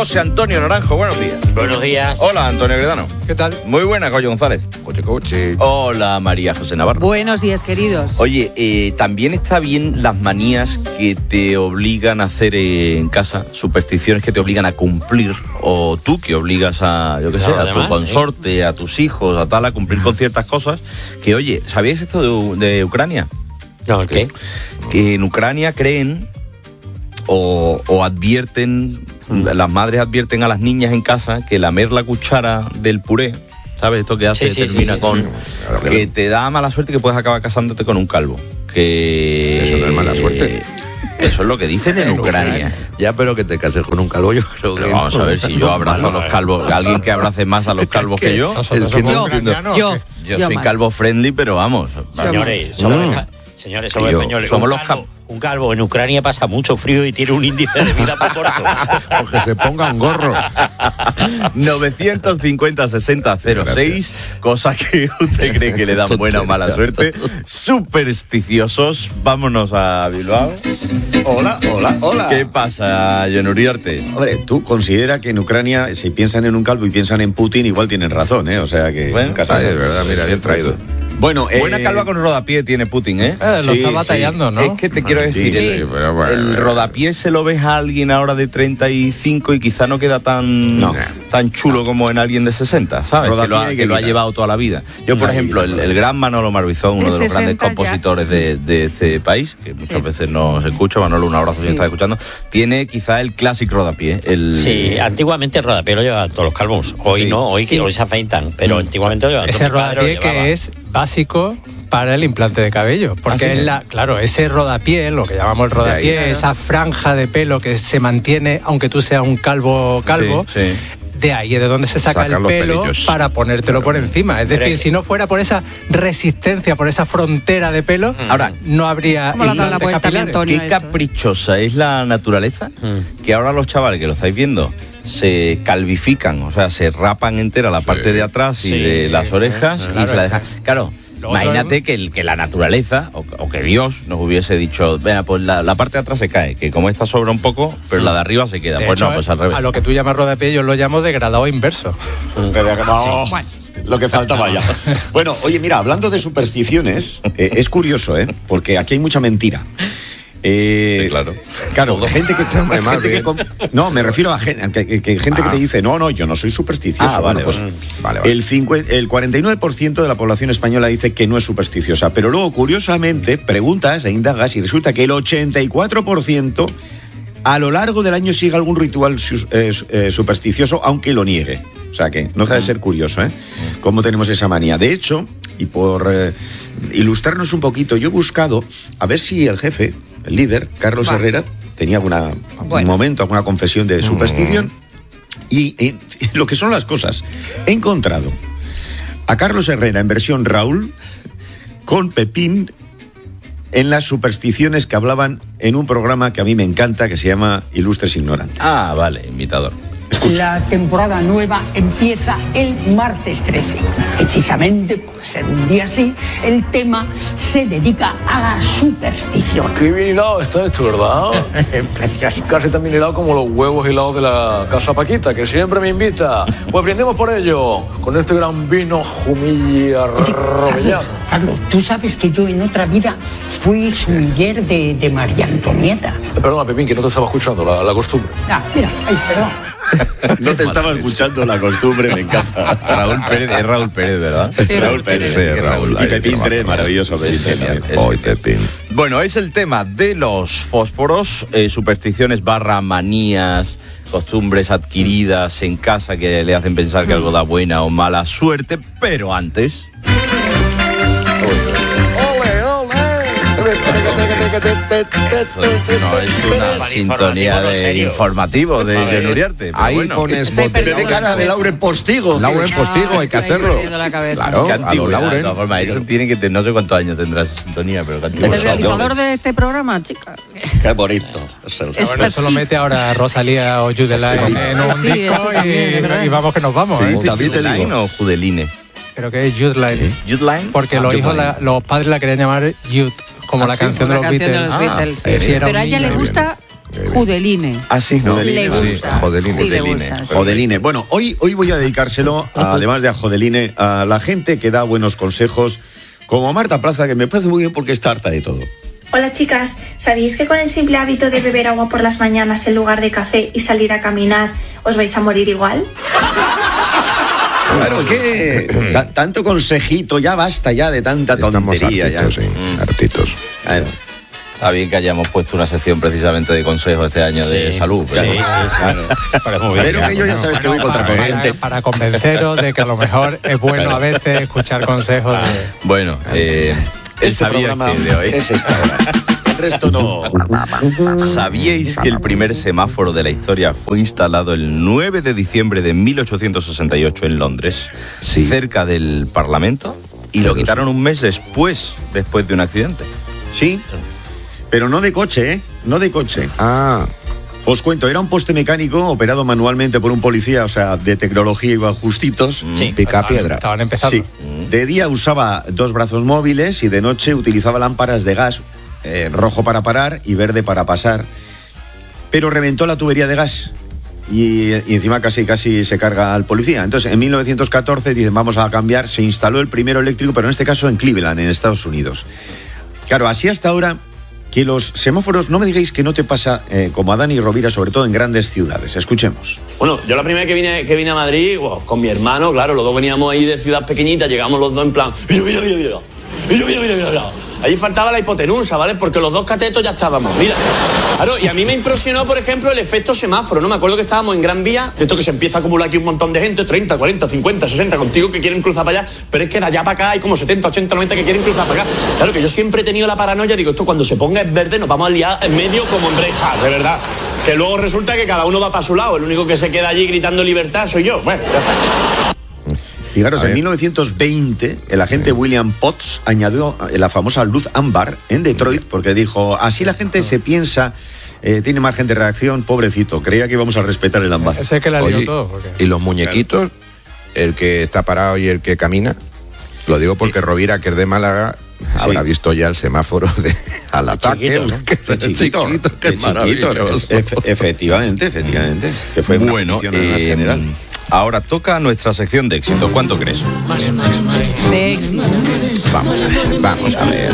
José Antonio Naranjo, buenos días. Buenos días. Hola, Antonio Gredano. ¿Qué tal? Muy buena, Coyo González. Coche. Hola, María José Navarro. Buenos días, queridos. Oye, también está bien las manías que te obligan a hacer en casa, supersticiones que te obligan a cumplir, o tú que obligas a, yo qué sé, a tu consorte, a tus hijos, a tal, a cumplir con ciertas cosas. Que, oye, ¿sabíais esto de Ucrania? No, ¿qué? Que en Ucrania creen o advierten, las madres advierten a las niñas en casa que lamer la cuchara del puré, ¿sabes? Esto que hace, termina con... Que te da mala suerte y que puedes acabar casándote con un calvo. Que... Eso no es mala suerte. Eso es lo que dicen en Ucrania. Ya, pero que te cases con un calvo, yo creo que... Vamos a ver si yo abrazo a los calvos. Alguien que abrace más a los calvos que yo. Yo soy calvo friendly, pero vamos. Señores, somos los calvos. Un calvo en Ucrania pasa mucho frío y tiene un índice de vida muy corto. Porque se ponga un gorro. 950-60-06, cosas que usted cree que le dan buena o mala suerte. Supersticiosos. Vámonos a Bilbao. Hola. ¿Qué pasa, John Uriarte? Hombre, tú considera que en Ucrania, si piensan en un calvo y piensan en Putin, igual tienen razón, ¿eh? O sea que... Bueno, es verdad, mira, bien traído. Bueno, buena calva con rodapié tiene Putin, ¿eh? Lo está batallando, ¿no? Es que te quiero decir, pero bueno, el rodapié se lo ves a alguien ahora de 35 y quizá no queda tan chulo como en alguien de 60, ¿sabes? Que lo ha llevado toda la vida. Yo, por ejemplo, el gran Manolo Marbizón, uno de los grandes compositores de este país, que muchas veces nos escucha, Manolo, un abrazo si está escuchando, tiene quizá el clásico rodapié. Sí, antiguamente el rodapié lo llevaban todos los calvos. Hoy no, hoy se afeitan, pero antiguamente lo llevaban todos. Ese rodapié que es básico para el implante de cabello, porque ese rodapié, lo que llamamos el rodapié, esa franja de pelo que se mantiene aunque tú seas un calvo, de ahí es de donde se saca el pelo para ponértelo por encima. Es decir, si no fuera por esa resistencia, por esa frontera de pelo, ahora no habría implantes capilares. Qué caprichosa es la naturaleza, que ahora los chavales que lo estáis viendo se calvifican, o sea, se rapan entera la parte de atrás y de las orejas y se la dejan. Claro, imagínate que la naturaleza o que Dios nos hubiese dicho, venga, pues la parte de atrás se cae, que como esta sobra un poco, pero la de arriba se queda. Pues no, pues al revés. A lo que tú llamas rodapié yo lo llamo degradado inverso. Lo que faltaba ya. Bueno, oye, mira, hablando de supersticiones, es curioso, porque aquí hay mucha mentira. Claro, gente que no, me refiero a gente que te dice no, yo no soy supersticioso. Vale. El 49% de la población española dice que no es supersticiosa, pero luego curiosamente preguntas e indagas y resulta que el 84% a lo largo del año sigue algún ritual supersticioso, aunque lo niegue. O sea que no deja de ser curioso, cómo tenemos esa manía. De hecho, y por ilustrarnos un poquito, yo he buscado a ver si el jefe, el líder, Carlos Herrera, tenía algún momento, alguna confesión de superstición. Y lo que son las cosas, he encontrado a Carlos Herrera en versión Raúl con Pepín en las supersticiones que hablaban en un programa que a mí me encanta, que se llama Ilustres Ignorantes. Vale, imitador. La temporada nueva empieza el martes 13. Precisamente por ser un día así, el tema se dedica a la superstición. Qué bien hilado está esto, ¿verdad? Precioso. Casi tan bien hilado como los huevos hilados de la Casa Paquita, que siempre me invita. Pues brindemos por ello, con este gran vino Jumilla Rovellano. Carlos, tú sabes que yo en otra vida fui sumiller de María Antonieta. Perdona, Pepín, que no te estaba escuchando, la costumbre. Mira, perdón. No te estaba escuchando la costumbre, me encanta. Raúl Pérez, ¿verdad? Sí, Raúl Pérez. Sí, Raúl. Y Pepín Pérez, maravilloso. Pepín. Bueno, es el tema de los fósforos, supersticiones / manías, costumbres adquiridas en casa que le hacen pensar que algo da buena o mala suerte, pero antes... No es una sintonía de informativo de John Uriarte. Ahí pones bote de cara de Lauren Postigo. Lauren Postigo, hay que hacerlo. Claro, a lo Lauren. De todas formas, eso tiene que no sé cuántos años tendrá esa sintonía, pero el realizador de este programa, chica. Qué bonito. Eso lo mete ahora Rosalía o Judeline en un disco y vamos que nos vamos. ¿Judeline o Judeline? Creo que es Judeline. ¿Judeline? Porque los padres la querían llamar Jude, como la canción de los Beatles. Pero a ella le gusta Judeline. Ah, sí, no. Le gusta. Sí, Jodeline. Sí, le gusta, sí. Jodeline. Bueno, hoy voy a dedicárselo, además de a Jodeline, a la gente que da buenos consejos, como Marta Plaza, que me parece muy bien porque está harta de todo. Hola chicas, ¿sabéis que con el simple hábito de beber agua por las mañanas en lugar de café y salir a caminar os vais a morir igual? Claro, que tanto consejito, ya basta ya de tanta tontería. Estamos hartitos, ya. sí, hartitos. Claro. Está bien que hayamos puesto una sección precisamente de consejos este año de salud. Sí, sí, Claro. Pero que yo ya sabes que voy contra corriente. Para convenceros de que a lo mejor es bueno a veces escuchar consejos de... Bueno, él sabía programa que de hoy. es esta hora. El resto no. ¿Sabíais que el primer semáforo de la historia fue instalado el 9 de diciembre de 1868 en Londres, Sí. cerca del Parlamento? Y lo quitaron un mes después de un accidente. Sí, pero no de coche, ¿eh? No de coche. Ah, Os cuento, era un poste mecánico operado manualmente por un policía, o sea, de tecnología iba justitos. Sí. pica piedra. Estaban empezando. Sí. De día usaba 2 brazos móviles y de noche utilizaba lámparas de gas, rojo para parar y verde para pasar. Pero reventó la tubería de gas y encima casi se carga al policía. Entonces, en 1914 dicen, vamos a cambiar, se instaló el primero eléctrico, pero en este caso en Cleveland, en Estados Unidos. Claro, así hasta ahora que los semáforos, no me digáis que no te pasa como a Dani Rovira, sobre todo en grandes ciudades. Escuchemos. Bueno, yo la primera vez que vine a Madrid, con mi hermano, claro, los dos veníamos ahí de ciudad pequeñita, llegamos los dos en plan, mira. Allí faltaba la hipotenusa, ¿vale? Porque los dos catetos ya estábamos, mira. Claro, y a mí me impresionó, por ejemplo, el efecto semáforo, ¿no? Me acuerdo que estábamos en Gran Vía, de esto que se empieza a acumular aquí un montón de gente, 30, 40, 50, 60, contigo que quieren cruzar para allá, pero es que de allá para acá hay como 70, 80, 90 que quieren cruzar para acá. Claro que yo siempre he tenido la paranoia, digo, esto cuando se ponga en verde nos vamos a liar en medio como en Braveheart, de verdad. Que luego resulta que cada uno va para su lado, el único que se queda allí gritando libertad soy yo. Bueno, ya está. Fijaros, en 1920 el agente William Potts añadió la famosa luz ámbar en Detroit porque dijo, así la gente se piensa, tiene margen de reacción, pobrecito, creía que íbamos a respetar el ámbar. Ese que la lió Oye, todo. Porque... ¿y los muñequitos? El que está parado y el que camina. Lo digo porque Rovira, que es de Málaga, habrá visto ya el semáforo al ataque. Chiquito, ¿no? Que es chiquito, que es maravilloso. Efectivamente. Que fue una Bueno, petición en general. ahora toca nuestra sección de éxito. ¿Cuánto crees? De éxito. Vamos a ver.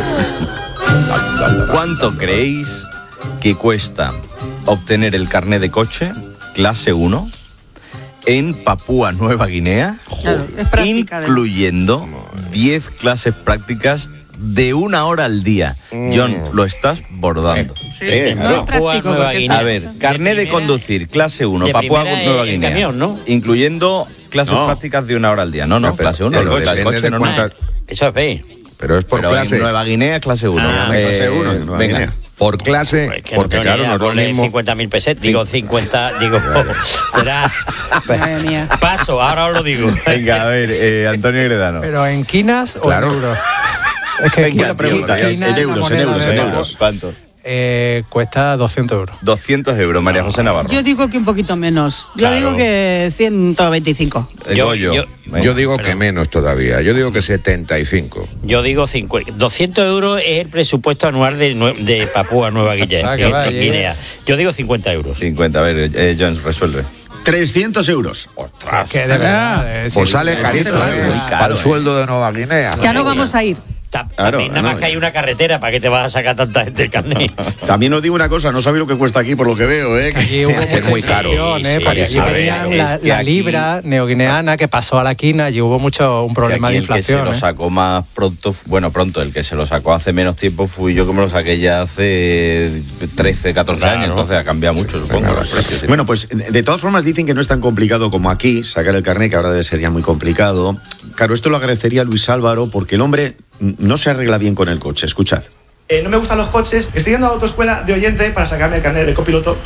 ¿Cuánto creéis que cuesta obtener el carné de coche clase 1 en Papúa Nueva Guinea? Claro, es práctica, incluyendo 10 clases prácticas de 1 hora al día. John, lo estás bordando. No es práctico porque A ver, carné de conducir, clase 1, de Papúa primera Nueva en Guinea. camión, ¿no? Incluyendo clases No. prácticas de 1 hora al día. No, pero clase 1, el el depende coche de no. cuántas- Eso es B. Pero es por Pero clase. en Nueva Guinea, clase 1. clase uno, en Nueva venga. Guinea. Por clase, Es que no porque tengo claro, ni idea, no es lo ponle mismo. 50.000 pesetas, digo 50, digo, espera, Madre mía. paso, ahora os lo digo. Venga, a ver, Antonio Gredano. ¿Pero en quinas o Claro. en euros? Es que Venga, la pregunta, quina en es la euros, moneda en euros, de en pago. euros. ¿Cuánto? Cuesta 200 euros. 200 euros, María José Navarro. Yo digo que un poquito menos. Yo Claro. digo que 125. Goyo. Venga. Yo digo que menos todavía. Yo digo que 75. Yo digo 50. 200 euros es el presupuesto anual de Papúa Nueva Guinea. Ah, que va, llega. Guinea. Yo digo 50 euros. 50, a ver, Jones, resuelve. 300 euros. Que de verdad. Pues sí, sale sí, carito, sí, sí, ¿eh? sí. Para el sueldo de Nueva Guinea. Ya no vamos a ir. Claro, También nada más no, que hay una carretera, ¿para qué te vas a sacar tanta gente el carnet? También os digo una cosa, no sabéis lo que cuesta aquí por lo que veo, ¿eh? Allí hubo Es que es mucha muy caro. inflación, Sí, porque sí, allí a ver, venían es la que aquí- libra neoguineana que pasó a la quina, allí hubo un problema Que de aquí el que se inflación. lo sacó más pronto, pronto, el que se lo sacó hace menos tiempo fui yo, que me lo saqué ya hace 13, 14 Claro. años, entonces ha cambiado mucho, supongo. los precios y Bueno, pues de todas formas dicen que no es tan complicado como aquí, sacar el carnet, que ahora debe ser ya muy complicado. Claro, esto lo agradecería Luis Álvaro, porque el hombre no se arregla bien con el coche. Escuchad. No me gustan los coches. Estoy yendo a la autoescuela de oyente para sacarme el carnet de copiloto.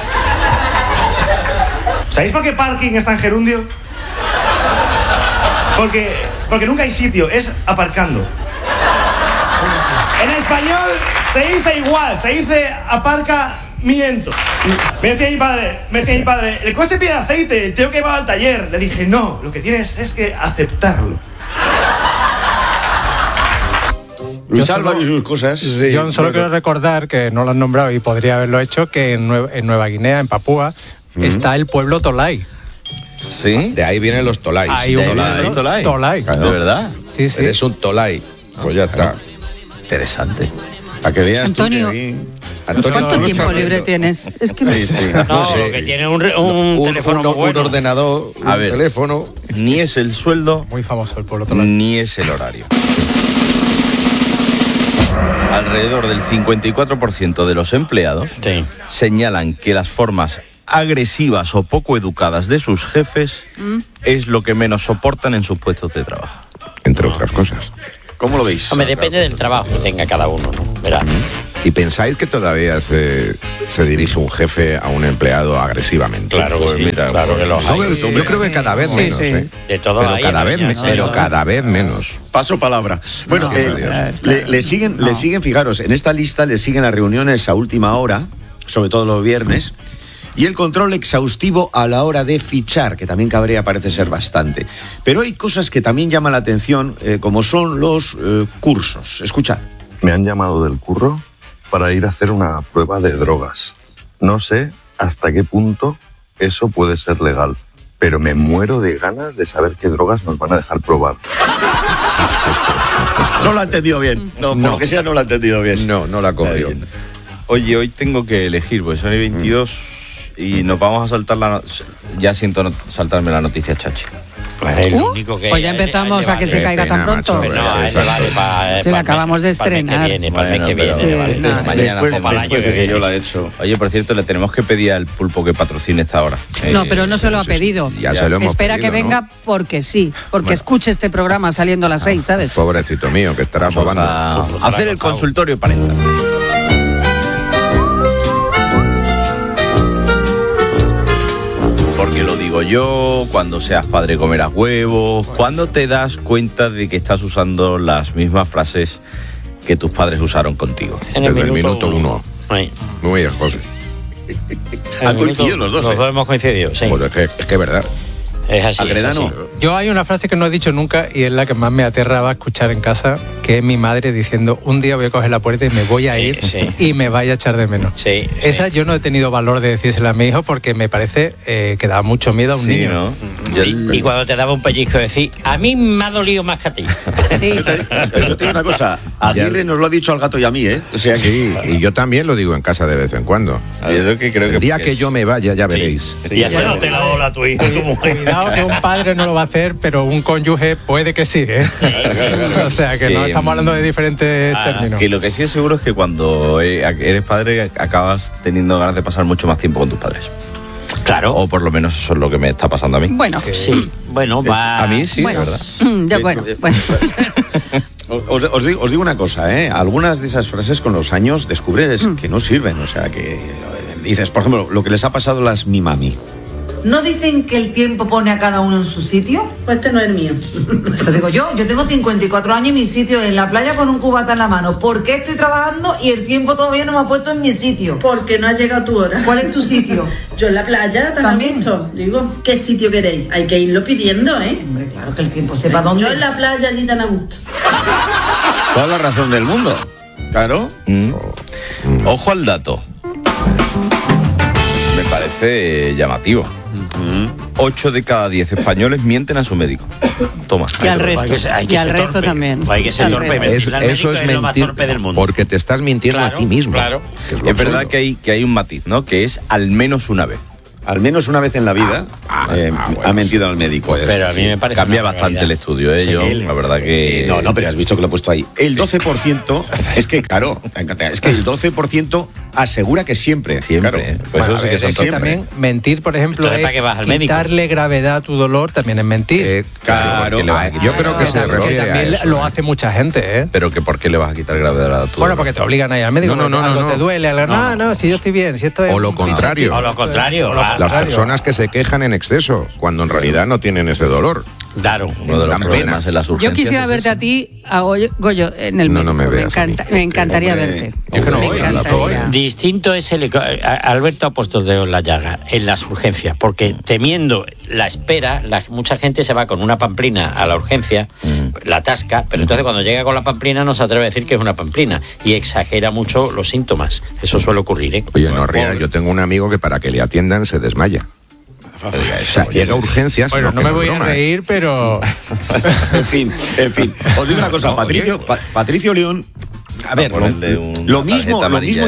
¿Sabéis por qué parking está en gerundio? Porque nunca hay sitio, es aparcando. En español se dice igual, se dice aparcamiento. Me decía mi padre, el coche pide aceite, tengo que llevarlo al taller. Le dije, no, lo que tienes es que aceptarlo. Luis Álvaro y sus cosas. Sí, yo solo quiero recordar, que no lo han nombrado y podría haberlo hecho, que en Nueva Guinea, en Papúa, está el pueblo Tolai. ¿Sí? De ahí vienen los Tolais. Hay un Tolai. Claro. ¿De verdad? Sí, sí. Eres un Tolai. Pues ya está. Interesante. Para que veas Antonio. tú que ¿Cuánto tiempo libre tienes? Es que no sé. Que tiene un teléfono muy bueno. Un ordenador, un teléfono. Ni es el sueldo, muy famoso el pueblo Tolai, ni es el horario. Alrededor del 54% de los empleados señalan que las formas agresivas o poco educadas de sus jefes es lo que menos soportan en sus puestos de trabajo. Entre otras cosas. ¿Cómo lo veis? Hombre, depende del trabajo que tenga cada uno, ¿no? Verá. ¿Y pensáis que todavía se dirige un jefe a un empleado agresivamente? Claro que sí, mira, claro que los hay. Yo creo que cada vez menos, ¿eh? De todo pero hay, cada vez menos. Paso palabra. Bueno, le siguen, fijaros, en esta lista le siguen las reuniones a última hora, sobre todo los viernes, y el control exhaustivo a la hora de fichar, que también cabrea, parece ser bastante. Pero hay cosas que también llaman la atención, como son los cursos. Escuchad. Me han llamado del curro para ir a hacer una prueba de drogas. No sé hasta qué punto eso puede ser legal, pero me muero de ganas de saber qué drogas nos van a dejar probar. No lo ha entendido bien. No, por lo que sea, no lo ha entendido bien. No lo ha cogido. Oye, hoy tengo que elegir, porque son el 22 y nos vamos a saltar ya siento saltarme la noticia, Chachi. El único que pues ya empezamos a que se caiga tan pronto. Macho, no, ese vale para. Se la acabamos de estrenar. Para el mes que viene. Mañana después de que yo la he hecho. Oye, por cierto, le tenemos que pedir al Pulpo que patrocine esta hora. No, pero no se lo ha pedido. Ya se lo hemos Espera pedido, que venga, ¿no? porque sí. Porque escuche este programa saliendo a las 6, ¿sabes? Pobrecito mío, que estará probando. A hacer el consultorio parental. Porque lo digo yo, cuando seas padre comerás huevos, cuando te das cuenta de que estás usando las mismas frases que tus padres usaron contigo. En el minuto 1. Muy bien, José. Han coincidido los dos. Los dos hemos coincidido, sí. Pues es que es verdad. Es así, Yo hay una frase que no he dicho nunca y es la que más me aterraba escuchar en casa, que es mi madre diciendo: un día voy a coger la puerta y me voy a ir y me vaya a echar de menos. Esa yo no he tenido valor de decírsela a mi hijo porque me parece que da mucho miedo a un niño. ¿No? Y cuando te daba un pellizco decir: a mí me ha dolido más que a ti. Sí. Pero yo te digo una cosa, Aguirre nos lo ha dicho al gato y a mí, ¿eh? O sea que... Sí, y yo también lo digo en casa de vez en cuando. Yo creo el día que yo me vaya, ya veréis. Y haciéndote la ola a tu hijo. Cuidado que un padre no lo va a hacer, pero un cónyuge puede que sí, ¿eh? O sea, que no estamos hablando de diferentes términos. Que lo que sí es seguro es que cuando eres padre acabas teniendo ganas de pasar mucho más tiempo con tus padres. Claro. O por lo menos eso es lo que me está pasando a mí. Bueno, sí. Bueno, va. A mí sí, bueno, ¿verdad? Ya, bueno. Os digo una cosa, ¿eh? Algunas de esas frases con los años descubres que no sirven. O sea, que dices, por ejemplo, lo que les ha pasado a las mi mami. ¿No dicen que el tiempo pone a cada uno en su sitio? Pues este no es el mío. Eso digo yo tengo 54 años y mi sitio es en la playa con un cubata en la mano. ¿Por qué estoy trabajando y el tiempo todavía no me ha puesto en mi sitio? Porque no ha llegado tu hora. ¿Cuál es tu sitio? Yo en la playa también. Digo, ¿qué sitio queréis? Hay que irlo pidiendo, ¿eh? Hombre, claro que el tiempo sepa dónde. Yo en la playa allí tan a gusto. Toda la razón del mundo. Claro. Ojo al dato. Me parece llamativo. 8 de cada 10 españoles mienten a su médico. Toma. Y al resto, también. Hay que ser torpe. Eso es lo más torpe del mundo. Porque te estás mintiendo a ti mismo. Claro. Es verdad que hay un matiz, ¿no? Que es al menos una vez. Al menos una vez en la vida ha mentido al médico. Pero a mí me parece cambia bastante el estudio, ¿eh? Yo, la verdad que... No, pero has visto que lo he puesto ahí. El 12%, es que, claro, es que el 12% asegura que siempre. Siempre. Claro. Pues eso sí que son siempre. También mentir, por ejemplo, entonces, ¿para qué vas al médico? Quitarle gravedad a tu dolor también es mentir. Claro, yo creo que se refiere a también eso. lo hace mucha gente, ¿eh? Pero que ¿por qué le vas a quitar gravedad a tu Bueno, porque te obligan a ir al médico. No. Te duele. No, si yo estoy bien, si esto es... O lo contrario. Las personas que se quejan en exceso, cuando en realidad no tienen ese dolor. Claro. Uno de los problemas en las urgencias. Yo quisiera verte a ti, a Goyo, en el médico. Me encantaría verte. Distinto es Alberto ha puesto el dedo en la llaga, en las urgencias, porque temiendo la espera, mucha gente se va con una pamplina a la urgencia, la atasca, pero entonces cuando llega con la pamplina no se atreve a decir que es una pamplina y exagera mucho los síntomas. Eso suele ocurrir, ¿eh? Oye, no rías, yo tengo un amigo que para que le atiendan se desmaya. O sea, llega a urgencias. Bueno, no me voy a reír, pero... en fin. Os digo una cosa, Patricio León. A ver, lo mismo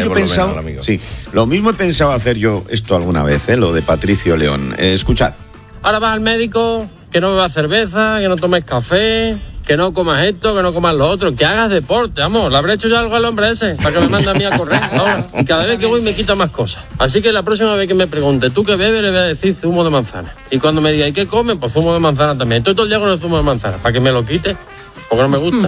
he pensado hacer yo esto alguna vez, lo de Patricio León. Escuchad. Ahora vas al médico, que no bebas cerveza, que no tomes café, que no comas esto, que no comas lo otro, que hagas deporte, vamos. Le habré hecho yo algo al hombre ese para que me mande a mí a correr. Ahora, cada vez que voy me quita más cosas. Así que la próxima vez que me pregunte, ¿tú qué bebes? Le voy a decir zumo de manzana. Y cuando me diga, ¿y qué comes? Pues zumo de manzana también. Estoy todo el día con el zumo de manzana, para que me lo quite, porque no me gusta.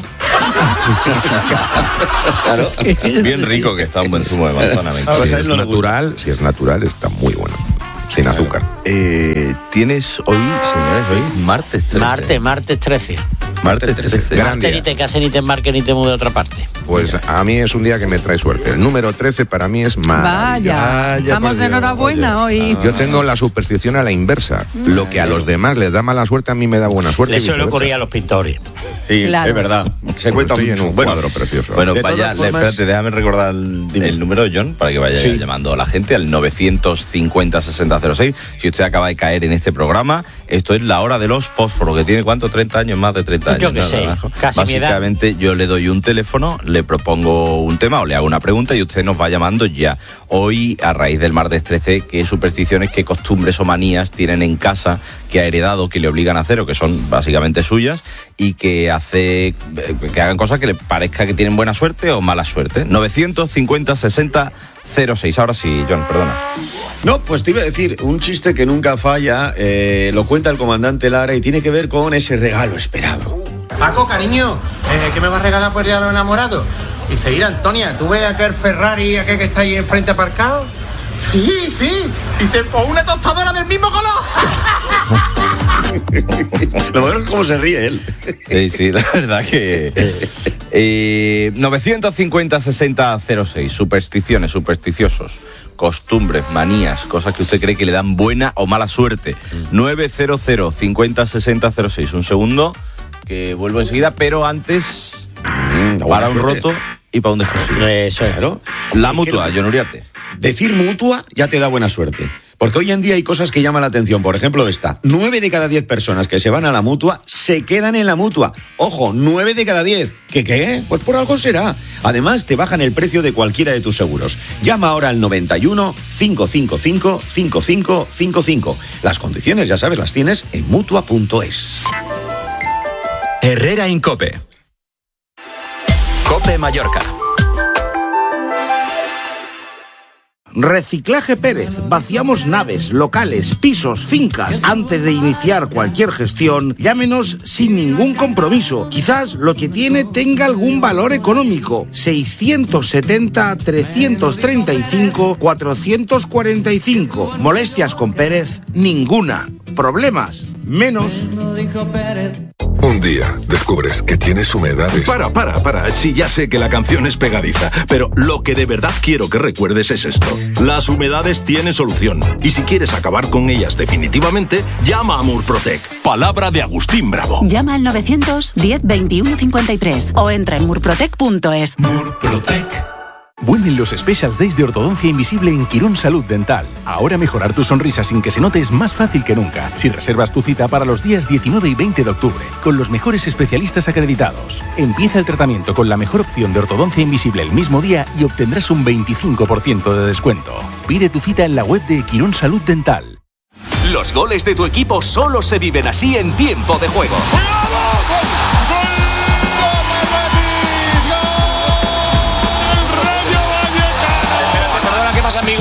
Claro. Bien rico que está un buen zumo de manzana. Si es natural, está muy bueno. Sin azúcar. Tienes hoy, señores, martes 13. Martes 13. Martes 13. Martes ni te cases, ni te embarques, ni te mudes a otra parte. Pues a mí es un día que me trae suerte. El número 13 para mí es Vaya, estamos de enhorabuena hoy. Yo tengo la superstición a la inversa. Lo que a los demás les da mala suerte, a mí me da buena suerte. Le suele ocurrir a los pintores. Sí, claro. Es verdad. Se cuenta mucho. En un cuadro precioso. Bueno, espérate, déjame recordar el número de John para que vaya llamando a la gente al 950-6006. Si usted acaba de caer en este programa, esto es la hora de los fósforos, que tiene ¿cuánto? 30 años, más de 30 años. Yo qué sé, casi básicamente yo le doy un teléfono, le propongo un tema o le hago una pregunta y usted nos va llamando ya. Hoy, a raíz del martes 13, ¿qué supersticiones, qué costumbres o manías tienen en casa que ha heredado, que le obligan a hacer o que son básicamente suyas y que hace que hagan cosas que le parezca que tienen buena suerte o mala suerte? 950-60-06. Ahora sí, John, perdona. No, pues te iba a decir, un chiste que nunca falla, lo cuenta el comandante Lara y tiene que ver con ese regalo esperado. Paco, cariño, ¿qué me vas a regalar por el día de los enamorados? Dice, mira, Antonia, ¿tú ves aquel Ferrari, aquel que está ahí enfrente aparcado? Sí. Dice, pues una tostadora del mismo color. Lo bueno es cómo se ríe él. Sí, la verdad que... 950-60-06, supersticiones, supersticiosos, costumbres, manías, cosas que usted cree que le dan buena o mala suerte. 900-50-60-06. Un segundo, que vuelvo enseguida, pero antes, para un roto y para un descosido. Eso es. Claro. La mutua, John Uriarte. Decir mutua ya te da buena suerte. Porque hoy en día hay cosas que llaman la atención. Por ejemplo, esta. 9 de cada 10 personas que se van a la mutua se quedan en la mutua. Ojo, 9 de cada 10. ¿Qué? Pues por algo será. Además, te bajan el precio de cualquiera de tus seguros. Llama ahora al 91 555 5555. Las condiciones, ya sabes, las tienes en mutua.es. Herrera Incope. Cope Mallorca. Reciclaje Pérez. Vaciamos naves, locales, pisos, fincas. Antes de iniciar cualquier gestión, llámenos sin ningún compromiso. Quizás lo que tiene tenga algún valor económico. 670-335-445. Molestias con Pérez, ninguna. Problemas, menos. Un día descubres que tienes humedades. Para. Sí, ya sé que la canción es pegadiza, pero lo que de verdad quiero que recuerdes es esto. Las humedades tienen solución. Y si quieres acabar con ellas definitivamente, llama a Murprotec. Palabra de Agustín Bravo. Llama al 910 21 53 o entra en murprotec.es. Murprotec. Vuelven los Special Days de Ortodoncia Invisible en Quirón Salud Dental. Ahora mejorar tu sonrisa sin que se note es más fácil que nunca. Si reservas tu cita para los días 19 y 20 de octubre, con los mejores especialistas acreditados. Empieza el tratamiento con la mejor opción de ortodoncia invisible el mismo día y obtendrás un 25% de descuento. Pide tu cita en la web de Quirón Salud Dental. Los goles de tu equipo solo se viven así en tiempo de juego. Amigo.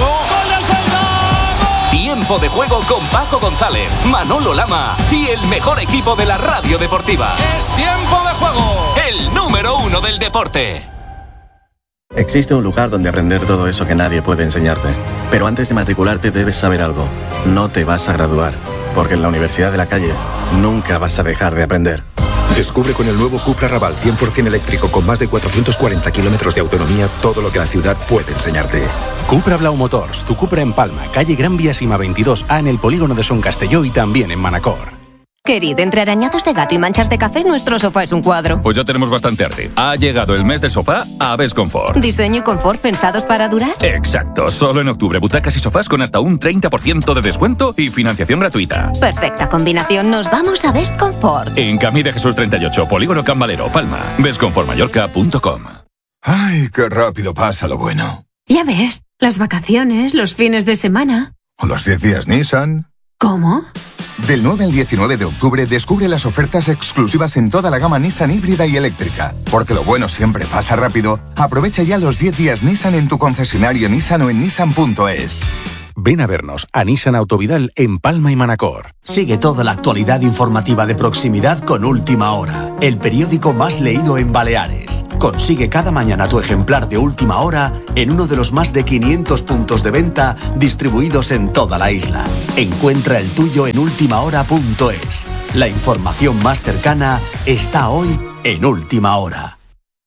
Tiempo de juego con Paco González, Manolo Lama y el mejor equipo de la radio deportiva. Es tiempo de juego. El número 1 del deporte. Existe un lugar donde aprender todo eso que nadie puede enseñarte. Pero antes de matricularte debes saber algo. No te vas a graduar. porque en la Universidad de la Calle nunca vas a dejar de aprender. Descubre con el nuevo Cupra Raval 100% eléctrico con más de 440 kilómetros de autonomía todo lo que la ciudad puede enseñarte. Cupra Blau Motors, tu Cupra en Palma, calle Gran Vía Sima 22A en el polígono de Son Castelló y también en Manacor. Querido, entre arañazos de gato y manchas de café, nuestro sofá es un cuadro. Pues ya tenemos bastante arte. Ha llegado el mes del sofá a Best Comfort. ¿Diseño y confort pensados para durar? Exacto. Solo en octubre, butacas y sofás con hasta un 30% de descuento y financiación gratuita. Perfecta combinación. Nos vamos a Best Comfort. En Camí de Jesús 38, Polígono Can Valero, Palma. bestcomfortmallorca.com. Ay, qué rápido pasa lo bueno. Ya ves, las vacaciones, los fines de semana. O los 10 días Nissan. ¿Cómo? Del 9 al 19 de octubre descubre las ofertas exclusivas en toda la gama Nissan híbrida y eléctrica. Porque lo bueno siempre pasa rápido. Aprovecha ya los 10 días Nissan en tu concesionario Nissan o en nissan.es. Ven a vernos a Nissan Autovidal en Palma y Manacor. Sigue toda la actualidad informativa de proximidad con Última Hora, el periódico más leído en Baleares. Consigue cada mañana tu ejemplar de Última Hora en uno de los más de 500 puntos de venta distribuidos en toda la isla. Encuentra el tuyo en ultimahora.es. La información más cercana está hoy en Última Hora.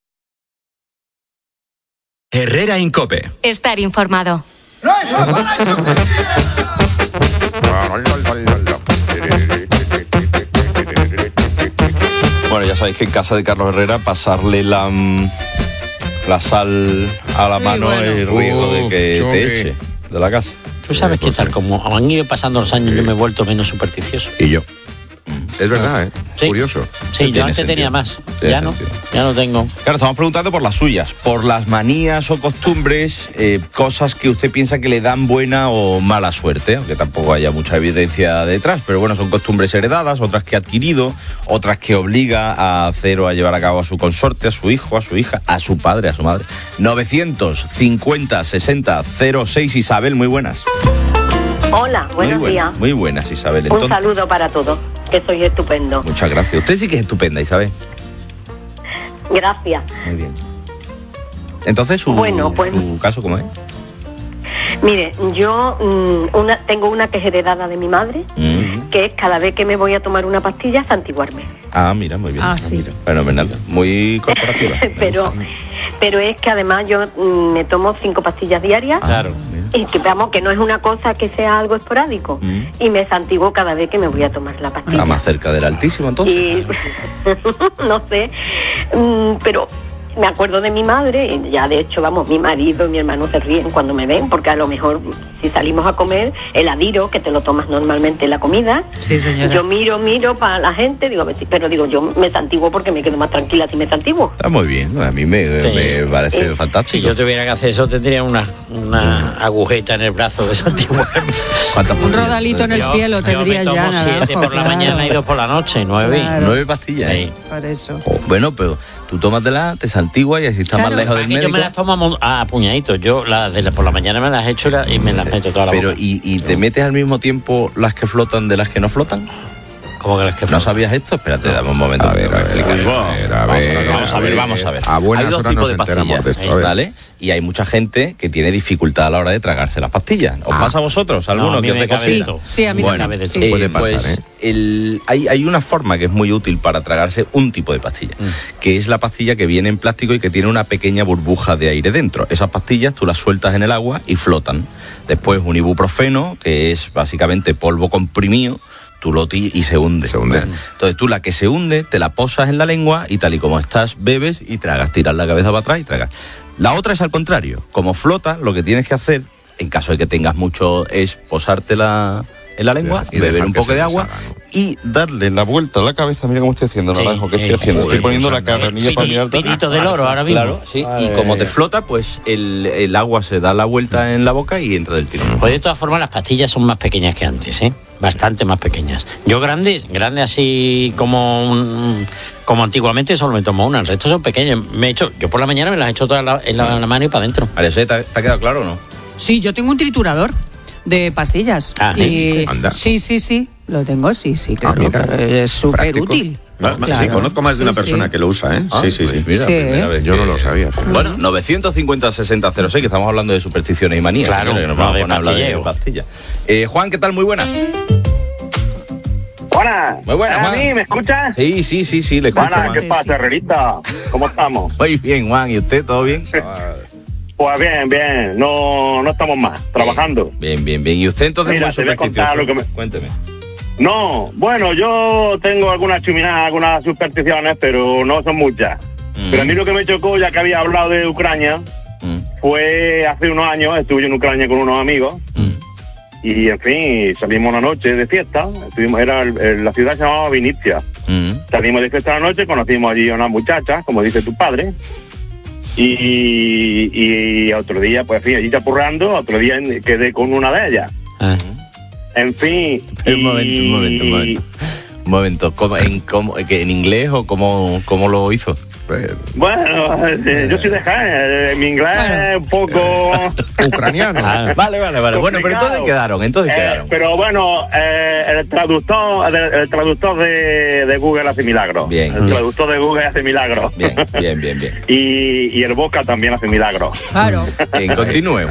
Herrera Incope. Estar informado. Bueno, ya sabéis que en casa de Carlos Herrera pasarle la sal a la mano es el riesgo de que te eche de la casa. Tú sabes que tal como han ido pasando los años, yo me he vuelto menos supersticioso. Y yo. Es verdad, ¿eh? Sí. Curioso. Sí, yo antes tenía más. Ya no tengo. Claro, estamos preguntando por las suyas, por las manías o costumbres, cosas que usted piensa que le dan buena o mala suerte, aunque tampoco haya mucha evidencia detrás, pero bueno, son costumbres heredadas, otras que ha adquirido, otras que obliga a hacer o a llevar a cabo a su consorte, a su hijo, a su hija, a su padre, a su madre. 950-60-06, Isabel, muy buenas. Hola, buenos días. Muy buenas, Isabel. Un saludo para todos, que sois estupendo. Muchas gracias. Usted sí que es estupenda, Isabel. Gracias. Muy bien. Entonces, su caso, ¿cómo es? Mire, yo tengo una que es heredada de mi madre, que es cada vez que me voy a tomar una pastilla, santiguarme. Ah, mira, muy bien. Ah, sí. Mira, fenomenal. Muy corporativa. Pero es que además yo me tomo 5 pastillas diarias. Claro. Y que veamos que no es una cosa que sea algo esporádico. Y me santiguo cada vez que me voy a tomar la pastilla. Está más cerca del Altísimo, entonces. Y no sé, pero me acuerdo de mi madre, y ya de hecho, vamos, mi marido y mi hermano se ríen cuando me ven, porque a lo mejor si salimos a comer, el adiro, que te lo tomas normalmente en la comida, sí, señora. Yo miro para la gente, pero yo me santiguo porque me quedo más tranquila si me santiguo. Está muy bien, a mí me parece fantástico. Si yo tuviera que hacer eso, tendría una agujeta en el brazo de santiguarme. Un rodalito en el cielo tendría ya. Yo me tomo 7 por la mañana y 2 por la noche, 9. Claro. 9 pastillas, ¿eh? Por eso. Bueno, pero tú tómatela, te santiguas y así está más lejos del médico. Yo me las tomo a puñaditos. Yo por la mañana me las echo y me las meto toda la boca. ¿Y te metes al mismo tiempo las que flotan de las que no flotan? ¿Cómo que las que flotan? ¿No sabías esto? Espérate, dame un momento. Vamos a ver. A buenas hay dos horas tipos de nos enteramos pastillas, de esto, a ver. ¿vale? Y hay mucha gente que tiene dificultad a la hora de tragarse las pastillas. ¿Os pasa a vosotros? ¿Alguno que os dé cosita? Sí, a mí bueno, me cabe. Puede pasar, pues hay una forma que es muy útil para tragarse un tipo de pastilla, que es la pastilla que viene en plástico y que tiene una pequeña burbuja de aire dentro. Esas pastillas tú las sueltas en el agua y flotan. Después un ibuprofeno, que es básicamente polvo comprimido, y se hunde. Entonces tú la que se hunde te la posas en la lengua y tal y como estás bebes y tragas, tiras la cabeza para atrás y tragas. La otra es al contrario, como flota, lo que tienes que hacer, en caso de que tengas mucho, es posártela en la lengua, y beber un poco de agua y darle la vuelta a la cabeza. Mira cómo estoy haciendo, Naranjo, ¿qué estoy haciendo? Estoy poniendo la carranilla para mirarte. Pinito del oro ahora mismo. Claro, sí, y como te flota, pues el agua se da la vuelta en la boca y entra del tirón. Pues de todas formas las pastillas son más pequeñas que antes, ¿eh? Bastante más pequeñas. Yo grande así como antiguamente solo me tomo una, el resto son pequeñas. Yo por la mañana me las echo todas en la mano y para adentro. María José, ¿te ha quedado claro o no? Sí, yo tengo un triturador de pastillas. Sí, lo tengo, sí, claro. Pero es súper útil. Claro. Sí, conozco más de una persona que lo usa, ¿eh? Sí. Mira, primera vez. Yo no lo sabía. Bueno, 950-60-06, que estamos hablando de supersticiones y manías. Claro, que nos vamos a hablar de pastillas. Juan, ¿qué tal? Muy buenas. Buenas. Muy buenas, ¿A Juan. mí me escuchas? Sí, le escucho, Buenas, Juan. ¿qué pasa, Herrerita? ¿Cómo estamos? Muy bien, Juan. ¿Y usted, todo bien? Pues bien. No estamos más, trabajando. Bien. ¿Y usted entonces Mira, muy te voy a contar supersticioso? Cuénteme. No, bueno, yo tengo algunas chuminadas, algunas supersticiones, pero no son muchas. Pero a mí lo que me chocó, ya que había hablado de Ucrania, fue hace unos años, estuve yo en Ucrania con unos amigos, y en fin, salimos una noche de fiesta, la ciudad se llamaba Vinicia. Salimos de fiesta una noche, conocimos allí a una muchacha, como dice tu padre, y otro día, pues en fin, allí chapurrando, otro día quedé con una de ellas. En fin. Un momento. ¿En inglés o cómo lo hizo? Bueno, yo soy de Jaén, mi inglés es un poco ucraniano. Vale. Bueno, pero entonces quedaron. Pero bueno, el traductor de Google hace milagros. Bien. El traductor de Google hace milagros. Bien. Y el Boca también hace milagros. Claro. Bien, continúe.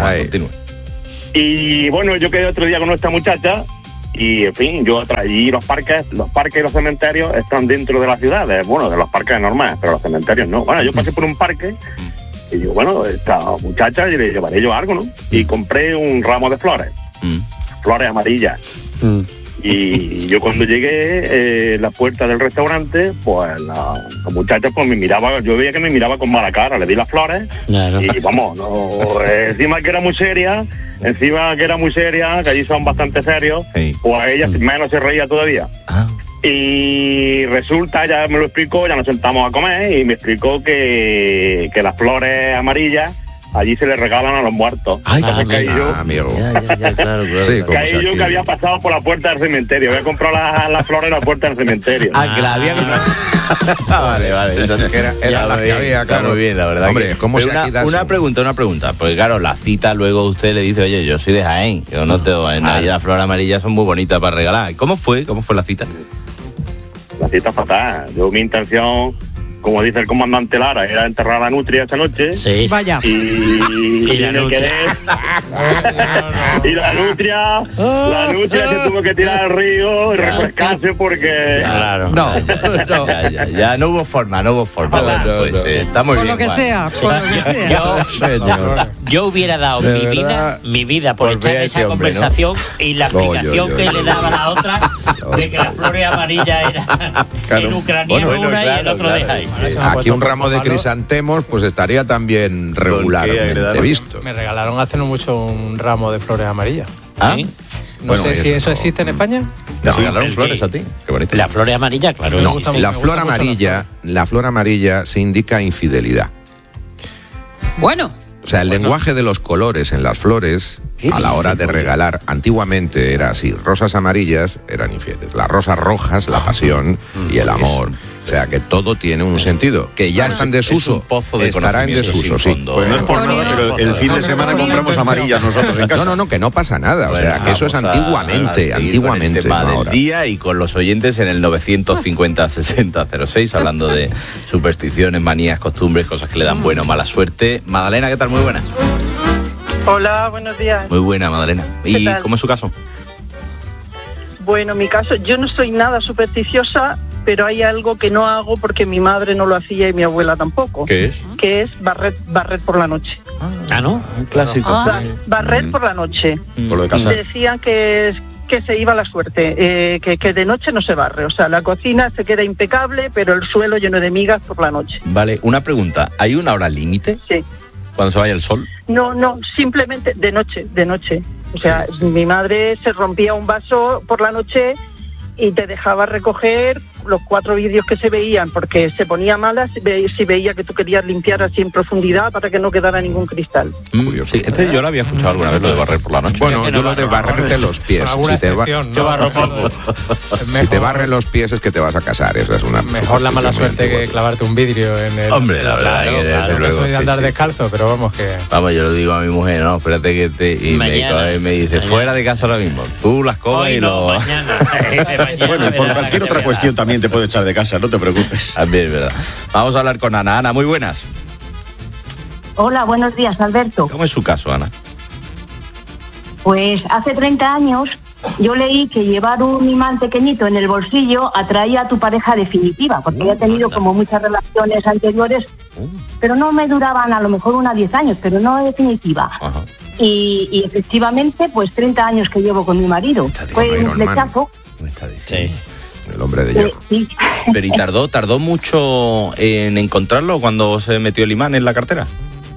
Y bueno, yo quedé otro día con esta muchacha. Y en fin, yo allí los parques y los cementerios están dentro de las ciudades. Bueno, de los parques normales, pero los cementerios no. Bueno, yo pasé por un parque y digo, bueno, esta muchacha, y le llevaré yo algo, ¿no? Y compré un ramo de flores, flores amarillas. Y yo cuando llegué a la puerta del restaurante, pues la muchacha pues me miraba, yo veía que me miraba con mala cara, le di las flores y vamos, encima que era muy seria, que allí son bastante serios, pues ella menos se reía todavía. Y resulta, ya me lo explicó, ya nos sentamos a comer y me explicó que las flores amarillas allí se le regalan a los muertos. Caí yo que había pasado por la puerta del cementerio. Había comprado las flores en la puerta del cementerio. Que la había vale. Entonces era la que había, claro. Está muy bien, la verdad. Hombre, ¿cómo se una pregunta. Porque claro, la cita luego usted le dice, oye, yo soy de Jaén. Yo no tengo... Ahí las flores amarillas son muy bonitas para regalar. ¿Cómo fue la cita? La cita fatal. Yo mi intención... Como dice el comandante Lara, era enterrar a la nutria esa noche. Sí. Vaya. Y la nutria. Y la nutria se tuvo que tirar al río y refrescarse porque... Claro. Ya no hubo forma. Bueno, está muy bien. Por lo que sea. Yo hubiera dado mi vida por echar esa conversación, ¿no? Y la explicación que le daba la otra de que las flores amarillas eran en ucraniano y el otro de Jaén. Aquí un ramo de crisantemos pues estaría también regularmente visto. Me regalaron hace no mucho un ramo de flores amarillas. ¿Sí? No sé si eso existe en España. ¿Te regalaron flores a ti? Qué bonito. La flor amarilla, claro. No, la flor amarilla se indica infidelidad. Bueno. O sea, el lenguaje de los colores en las flores, a la hora de regalar, antiguamente era así, rosas amarillas eran infieles, las rosas rojas, la pasión y el amor. O sea, que todo tiene un sentido. Que ya está en desuso, estará en desuso, sí. Pues no es por nada, pero el fin de semana compramos amarillas nosotros en casa. No, que no pasa nada. O sea, que eso es antiguamente. Con el tema del día y con los oyentes en el 950-6006, hablando de supersticiones, manías, costumbres, cosas que le dan buena o mala suerte. Magdalena, ¿qué tal? Muy buenas. Hola, buenos días. Muy buena, Magdalena. ¿Y cómo es su caso? Bueno, mi caso, yo no soy nada supersticiosa, pero hay algo que no hago porque mi madre no lo hacía y mi abuela tampoco. ¿Qué es? Que es barrer por la noche. ¿No? Un clásico. Barrer por la noche. Por lo de casa. Decían que se iba la suerte, que de noche no se barre. O sea, la cocina se queda impecable, pero el suelo lleno de migas por la noche. Vale, una pregunta. ¿Hay una hora límite? Sí. ¿Cuando se vaya el sol? No, simplemente de noche. O sea, mi madre se rompía un vaso por la noche y te dejaba recoger los 4 vidrios que se veían porque se ponía mala si veía que tú querías limpiar así en profundidad para que no quedara ningún cristal. Sí, yo lo había escuchado alguna vez, lo de barrer por la noche. Bueno, yo lo de barrerte los pies. Yo barro poco. Si te barren los pies es que te vas a casar. Eso es una mejor la mala suerte que clavarte un vidrio en el... Hombre, la verdad que desde luego. Soy de andar descalzo, pero vamos que... Vamos, yo lo digo a mi mujer, no, espérate que me dice, fuera de casa ahora mismo. Tú las comes y lo... Bueno, por cualquier otra cuestión también te puede echar de casa, no te preocupes. También es verdad. Vamos a hablar con Ana. Ana, muy buenas. Hola, buenos días, Alberto. ¿Cómo es su caso, Ana? Pues hace 30 años yo leí que llevar un imán pequeñito en el bolsillo atraía a tu pareja definitiva, porque había tenido como muchas relaciones anteriores, pero no me duraban, a lo mejor unas 10 años, pero no definitiva. Ajá. Y efectivamente, pues 30 años que llevo con mi marido. Fue un flechazo. Sí. El hombre de hierro. Sí. Pero ¿y tardó mucho en encontrarlo cuando se metió el imán en la cartera?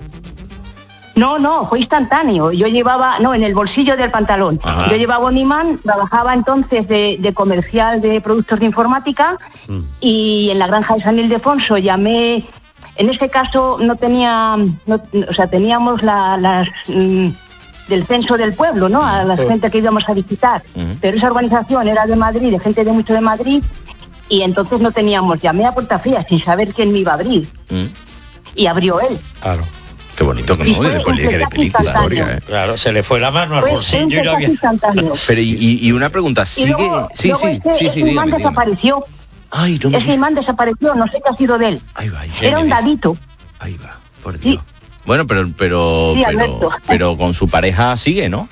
No, fue instantáneo. Yo llevaba, en el bolsillo del pantalón. Ajá. Yo llevaba un imán, trabajaba entonces de comercial de productos de informática y en la granja de San Ildefonso llamé. En este caso teníamos las del censo del pueblo, ¿no? A la gente que íbamos a visitar. Pero esa organización era de Madrid, de gente de mucho de Madrid, y entonces no teníamos. Llamé a puerta fría sin saber quién me iba a abrir. Y abrió él. Claro. Qué bonito, ¿no? De película. Claro, se le fue la mano al bolsillo y no había... Pero y una pregunta, ¿sigue? Luego ese dígame, imán desapareció. Ay, no me ese imán desapareció, no sé qué ha sido de él. Ahí va, era un dadito. Ahí va, por Dios. Sí. Bueno, pero con su pareja sigue, ¿no?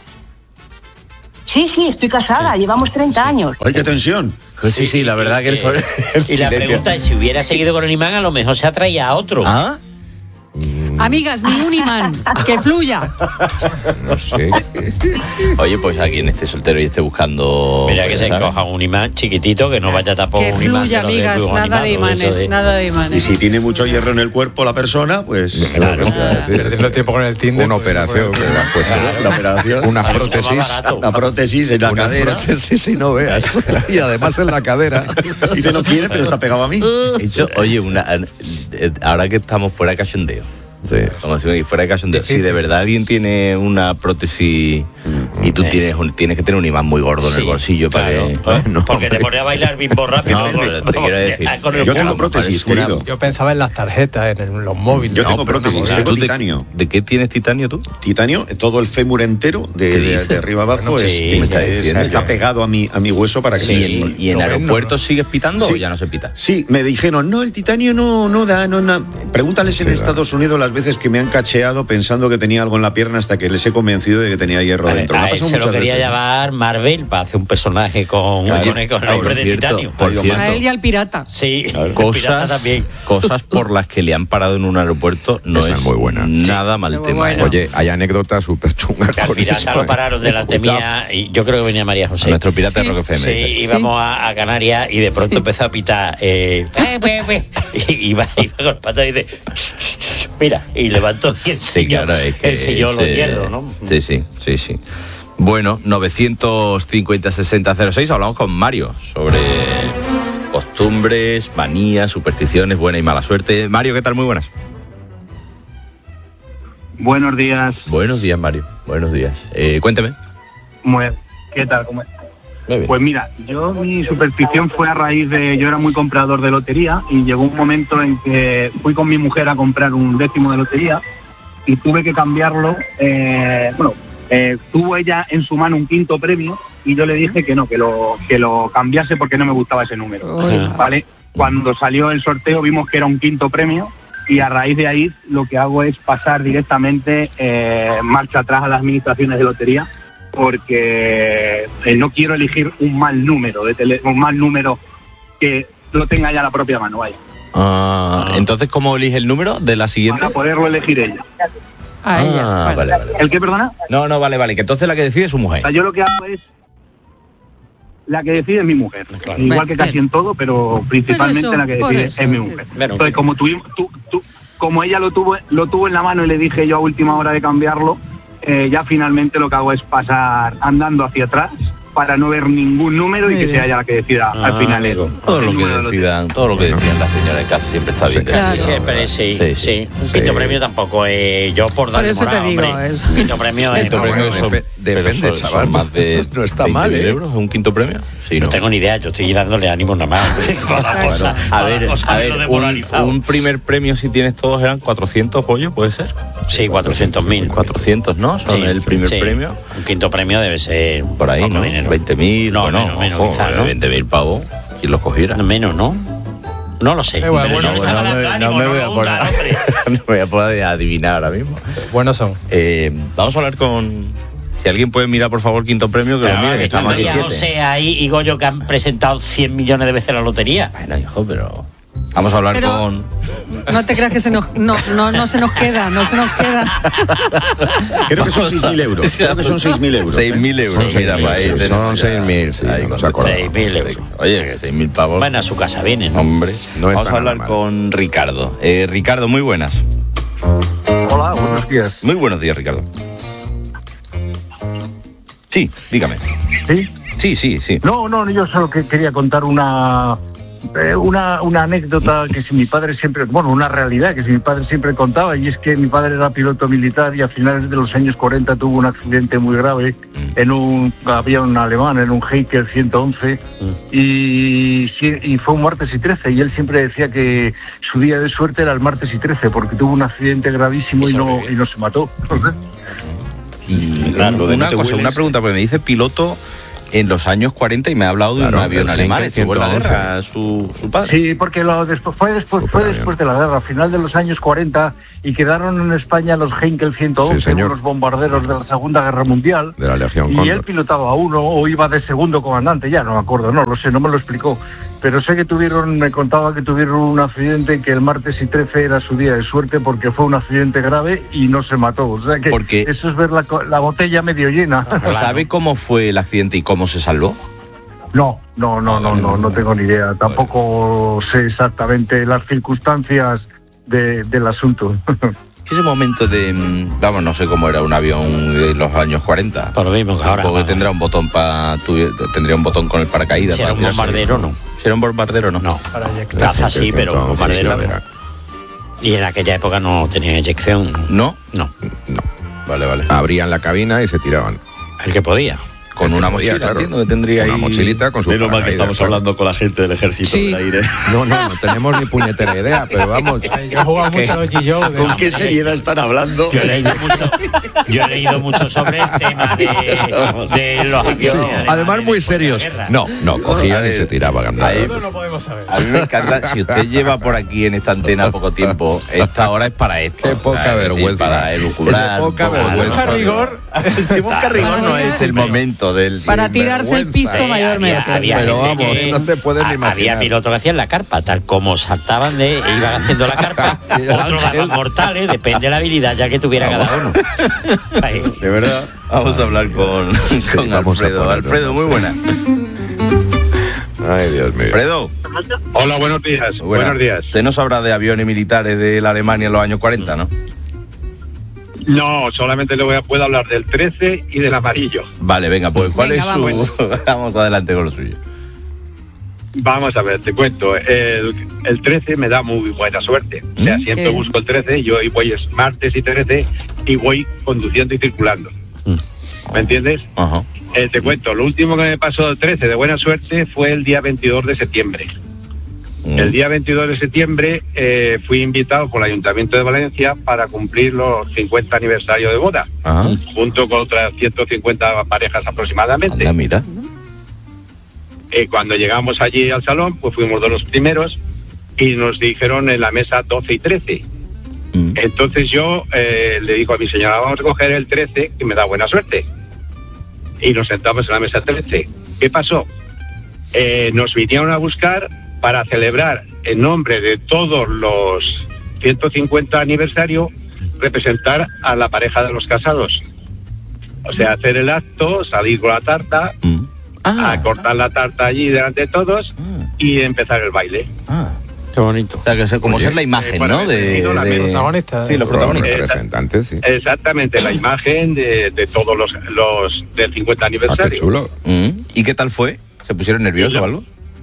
Sí, estoy casada, llevamos 30 años. ¡Ay, qué tensión! Sí, la verdad que y la pregunta es, si hubiera seguido con el imán, a lo mejor se atraía a otro. ¿Ah? Amigas, ni un imán, que fluya. No sé. Oye, pues a quien esté soltero y esté buscando... Mira que se coja un imán chiquitito, que no vaya tampoco que un imán. Que fluya, amigas, nada de imanes, nada de imanes. Y si tiene mucho hierro en el cuerpo la persona, pues... Claro, perdiendo el tiempo con el Tinder. Una operación. Una operación. Una prótesis. Una prótesis en la cadera. Una prótesis, y no veas. Y además en la cadera. Y te lo quiere, pero se ha pegado a mí. Oye, ahora que estamos fuera de cachondeo. Sí. Como si fuera de cachondeo. Si de verdad alguien tiene una prótesis y tú tienes que tener un imán muy gordo en el bolsillo para que... Porque te pone a bailar bimbo rápido. No, pero te quiero decir. Yo tengo prótesis, querido. Yo pensaba en las tarjetas, en los móviles. Yo tengo prótesis, tengo titanio. ¿De qué tienes titanio tú? Titanio, todo el fémur entero, de arriba abajo, está pegado a mi hueso para que... ¿Y en aeropuertos sigues pitando o ya no se pita? Sí, me dijeron, el titanio no da. Pregúntales en Estados Unidos las veces que me han cacheado pensando que tenía algo en la pierna hasta que les he convencido de que tenía hierro dentro. A él se lo quería llamar Marvel para hacer un personaje con el hombre de titanio. A él y al pirata. Sí, cosas también. Cosas por las que le han parado en un aeropuerto no es muy buena. Nada mal tema. Buena. Oye, hay anécdotas súper chungas. Al pirata lo pararon delante mía y yo creo que venía María José. Nuestro pirata de Rock FM. Sí, íbamos a Canarias y de pronto empezó a pitar. Y iba con el pato y dice, mira, y levantó y enseñó los hierros, ¿no? Sí. Bueno, 950-60-06, hablamos con Mario sobre costumbres, manías, supersticiones, buena y mala suerte. Mario, ¿qué tal? Muy buenas. Buenos días. Buenos días, Mario. Buenos días. Cuénteme. ¿Qué tal? ¿Cómo estás? Pues mira, mi superstición fue a raíz de... Yo era muy comprador de lotería y llegó un momento en que fui con mi mujer a comprar un décimo de lotería y tuve que cambiarlo. Tuvo ella en su mano un quinto premio y yo le dije que no, que lo cambiase porque no me gustaba ese número. ¿Vale? Cuando salió el sorteo vimos que era un quinto premio y a raíz de ahí lo que hago es pasar directamente marcha atrás a las administraciones de lotería, porque no quiero elegir un mal número que lo tenga ya la propia mano, vaya. Entonces, ¿cómo elige el número de la siguiente? Para poderlo elegir ella. Vale. ¿El qué, perdona? No, vale, que entonces la que decide es su mujer. O sea, yo lo que hago es la que decide es mi mujer. Claro. Igual que casi en todo, pero principalmente la que decide es mi mujer. Entonces, como ella lo tuvo en la mano y le dije yo a última hora de cambiarlo, ya finalmente lo que hago es pasar andando hacia atrás para no ver ningún número y que sea ella la que decida al final. Todo lo que decidan las señoras de casa siempre está bien. Claro. Siempre, sí. Un quinto premio tampoco yo por darle eso te digo, un quinto premio depende, chaval. Más de no está mal, euros un quinto premio. Sí, no tengo ni idea, yo estoy dándole ánimo nada más. A ver, un primer premio, si tienes todos, eran 400 pollos, ¿puede ser? Sí, 400.000. 400, ¿no? Son el primer premio. Un quinto premio debe ser por ahí, ¿no? 20.000, no, menos, quizás, ¿no? 20.000 pavos, ¿quién los cogiera? Menos, ¿no? No lo sé. No me voy a poder adivinar ahora mismo. Buenos son. Vamos a hablar con Si alguien puede mirar, por favor, quinto premio, que lo mire, que estamos aquí 7. José ahí y Goyo, que han presentado 100 millones de veces la lotería. Bueno, hijo, pero... Vamos a hablar con... No te creas que se nos queda. Creo que son 6.000 euros. Creo que son 6.000 euros. 6.000 euros, mira, para ahí. Son 6.000, sí. Ahí No nos acordamos. 6.000 euros. Oye, que 6.000 pavos. Van a su casa, vienen, ¿no? Hombre, No vamos está a hablar nada mal. con Ricardo. Ricardo, muy buenas. Hola, buenos días. Muy buenos días, Ricardo. Sí, dígame. ¿Sí? Sí. No, yo solo que quería contar una anécdota que si mi padre siempre, una realidad que si mi padre siempre contaba, y es que mi padre era piloto militar y a finales de los años 40 tuvo un accidente muy grave había un alemán en un Heinkel 111 y fue un martes y 13, y él siempre decía que su día de suerte era el martes y 13 porque tuvo un accidente gravísimo y no se mató. Y una pregunta, porque me dice piloto en los años 40 y me ha hablado de un avión alemán. ¿Estuvo en la guerra su padre? Sí, porque fue después de la guerra, a final de los años 40, y quedaron en España los Heinkel 111, unos bombarderos de la Segunda Guerra Mundial. De la Legión Y Cóndor. él pilotaba a uno o iba de segundo comandante, ya no me acuerdo, no lo sé, no me lo explicó. Pero sé que me contaba que tuvieron un accidente, que el martes y 13 era su día de suerte porque fue un accidente grave y no se mató. O sea que eso es ver la botella medio llena. ¿Sabe cómo fue el accidente y cómo se salvó? No tengo ni idea. Tampoco sé exactamente las circunstancias del asunto. Ese momento de... no sé cómo era un avión de los años 40. Por lo mismo que ahora. Supongo que tendrá un botón tendría un botón con el paracaídas. Si era un bombardero, no. Si era un bombardero, no. No. Caza sí, pero un bombardero no. Y en aquella época no tenía eyección. ¿No? No. Vale. Abrían la cabina y se tiraban. El que podía. Con una mochila, claro. Entiendo que tendría ahí... Una mochilita con su Menos mal que estamos hablando con la gente del ejército del aire. No tenemos ni puñetera idea, pero vamos. Yo he jugado mucho a los G-Show. ¿Con qué seriedad están hablando? Yo he leído mucho sobre el tema de los aviones. Además, muy serios. No, cogían y se tiraban. No podemos saber. A mí me encanta, si usted lleva por aquí en esta antena poco tiempo, esta hora es para esto. Qué poca vergüenza. Para elucubrar. Qué poca vergüenza. Si busca rigor no es el momento del... Para tirarse el pisto mayormente. Pero vamos, no te puedes ni imaginar. Había pilotos que hacían la carpa, tal como saltaban iban haciendo la carpa, otros daban mortales, depende de la habilidad ya que tuviera cada uno. De verdad. Vamos a hablar con Alfredo. Alfredo, muy buena. Ay, Dios mío. Alfredo. Hola, buenos días. Buenos días. Usted no sabrá de aviones militares de la Alemania en los años 40, ¿no? No, solamente puedo hablar del 13 y del amarillo. Vale, venga, pues ¿cuál es su...? Vamos adelante con lo suyo. Vamos a ver, te cuento. El 13 me da muy buena suerte. O sea, siempre busco el 13, yo hoy voy es martes y 13 y voy conduciendo y circulando. ¿Me entiendes? Ajá. Te cuento, lo último que me pasó el 13 de buena suerte fue el día 22 de septiembre. El día 22 de septiembre fui invitado por el Ayuntamiento de Valencia para cumplir los 50 aniversarios de boda, junto con otras 150 parejas aproximadamente. Mira. Cuando llegamos allí al salón, pues fuimos de los primeros y nos dijeron en la mesa 12 y 13. Entonces yo le digo a mi señora, vamos a coger el 13, que me da buena suerte. Y nos sentamos en la mesa 13. ¿Qué pasó? Nos vinieron a buscar para celebrar en nombre de todos los 150 aniversario, representar a la pareja de los casados. O sea, hacer el acto, salir con la tarta, a cortar la tarta allí delante de todos y empezar el baile. Qué bonito. O sea, que como ser la imagen, ¿no? De los protagonistas. Sí, los protagonistas. Representantes, sí. Exactamente, la imagen de todos los del 50 aniversario. Qué chulo. ¿Y qué tal fue? ¿Se pusieron nerviosos o algo?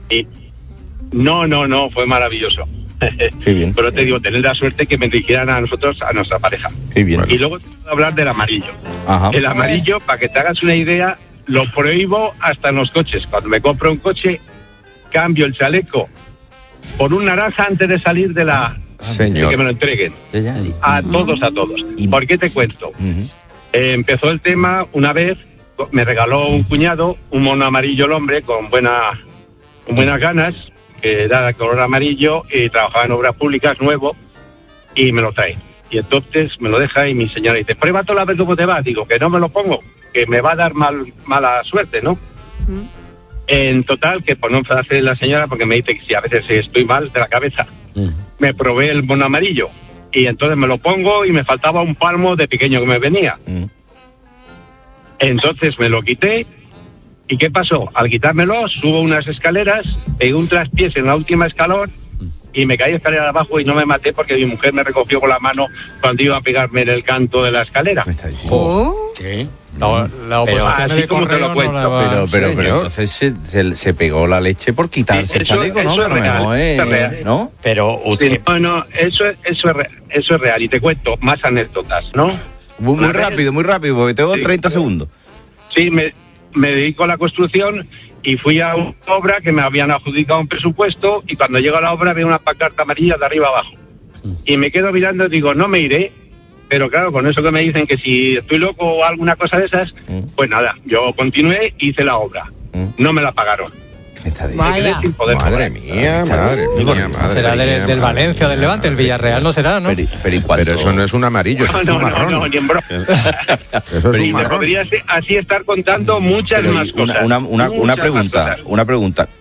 No, fue maravilloso. Qué bien. Pero te digo, tener la suerte que me dirigieran a nosotros, a nuestra pareja. Qué bien. Y luego hablar del amarillo. Ajá. El amarillo, para que te hagas una idea, lo prohíbo hasta en los coches. Cuando me compro un coche, cambio el chaleco por un naranja antes de salir de que me lo entreguen. A todos. ¿Por qué te cuento? Empezó el tema una vez, me regaló un cuñado, un mono amarillo el hombre, con buenas ganas, que era de color amarillo y trabajaba en obras públicas, nuevo, y me lo trae. Y entonces me lo deja y mi señora dice, prueba toda la vez cómo te va. Digo, que no me lo pongo. que me va a dar mala suerte, ¿no? En total, que por no enfadarse la señora, porque me dice que si a veces estoy mal de la cabeza, me probé el mono amarillo y entonces me lo pongo y me faltaba un palmo de pequeño que me venía. Entonces me lo quité. ¿Y qué pasó? Al quitármelo, subo unas escaleras, pegué un traspiés en la última escalón y me caí escalera abajo y no me maté porque mi mujer me recogió con la mano cuando iba a pegarme en el canto de la escalera. ¿Me está diciendo? Sí. La oposición así como te lo cuento. Pero entonces se pegó la leche por quitarse el chaleco, ¿no? Eso es real. ¿No? Pero usted... Sí, no, eso es real. Y te cuento más anécdotas, ¿no? Muy rápido, porque tengo 30 segundos. Sí, me dedico a la construcción y fui a una obra que me habían adjudicado un presupuesto y cuando llego a la obra veo una pancarta amarilla de arriba abajo. Y me quedo mirando y digo, no me iré, pero claro, con eso que me dicen que si estoy loco o alguna cosa de esas, pues nada, yo continué y hice la obra. No me la pagaron. Vaya. Madre mía. Será del Valencia o del Levante, el Villarreal no será, ¿no? Pero eso no es un amarillo, eso es un marrón. No, ni en broma. Eso es un marrón. Podría así estar contando muchas más cosas. Una pregunta.